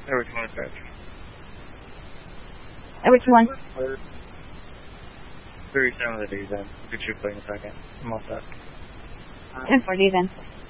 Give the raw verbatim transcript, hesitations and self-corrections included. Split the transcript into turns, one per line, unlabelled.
Edward two one stretch.
Edward two one.
thirty-seven of the days in. Get your play in a second. I'm all set.
ten four days in.